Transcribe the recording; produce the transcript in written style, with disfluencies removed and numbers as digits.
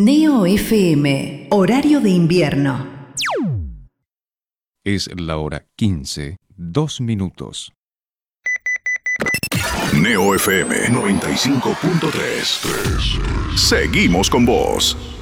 Neo FM, horario de invierno. Es la hora 15, 2 minutos. Neo FM 95.3. Seguimos con vos.